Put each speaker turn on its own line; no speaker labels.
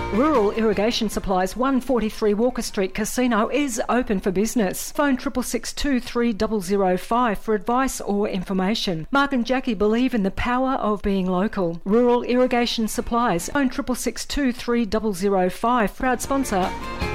Rural Irrigation Supplies, 143 Walker Street Casino is open for business. Phone 666 for advice or information. Mark and Jackie believe in the power of being local. Rural Irrigation Supplies, phone 666 Proud sponsor